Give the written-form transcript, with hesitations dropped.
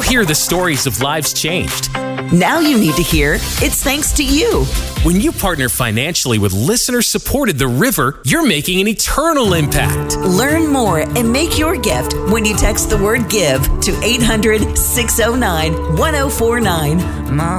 hear the stories of lives changed. Now you need to hear it's thanks to you. When you partner financially with listener-supported The River, you're making an eternal impact. Learn more and make your gift when you text the word GIVE to 800-609-1049.